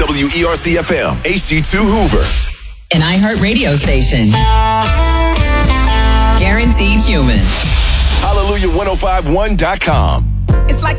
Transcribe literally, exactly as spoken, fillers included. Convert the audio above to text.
W E R C F M, H D two Hoover. An iHeart radio station. Guaranteed human. Hallelujah ten fifty-one dot com. It's like